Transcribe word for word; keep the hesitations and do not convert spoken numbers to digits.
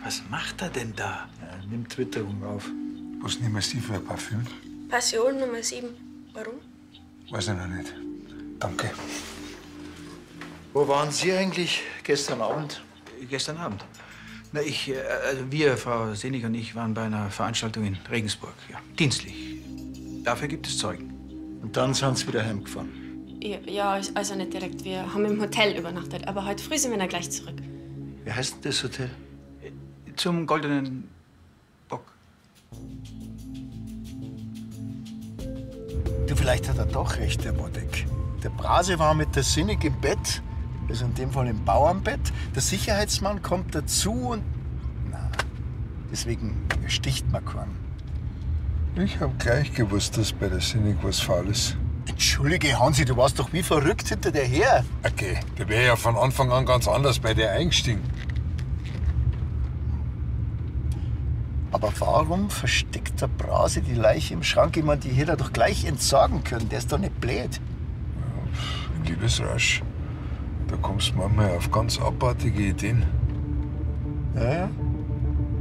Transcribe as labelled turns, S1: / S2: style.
S1: Was macht er denn da? Er nimmt Twitterung auf.
S2: Was nehmen Sie für ein Parfüm?
S3: Passion Nummer sieben. Warum?
S2: Weiß ich noch nicht. Danke.
S1: Wo waren Sie eigentlich gestern Abend?
S4: Gestern Abend? Na, ich, äh, also wir, Frau Senig und ich, waren bei einer Veranstaltung in Regensburg. Ja, dienstlich. Dafür gibt es Zeugen.
S1: Und dann sind Sie wieder heimgefahren?
S3: Ja, ja, also nicht direkt. Wir haben im Hotel übernachtet. Aber heute früh sind wir dann gleich zurück.
S1: Wie heißt denn das Hotel?
S4: Zum Goldenen Bock.
S1: Du, vielleicht hat er doch recht, der Bodek. Der Brase war mit der Sinnig im Bett, also in dem Fall im Bauernbett. Der Sicherheitsmann kommt dazu und... Na, deswegen sticht man keinen.
S2: Ich hab gleich gewusst, dass bei der Sinnig was faul ist.
S1: Entschuldige, Hansi, du warst doch wie verrückt hinter der her.
S2: Okay, der wäre ja von Anfang an ganz anders bei der eingestiegen.
S1: Aber warum versteckt der Brase die Leiche im Schrank? Ich meine, die hätte er doch gleich entsorgen können. Der ist doch nicht blöd.
S2: Ja, Liebesrausch, da kommst du manchmal auf ganz abartige Ideen.
S1: Ja, ja.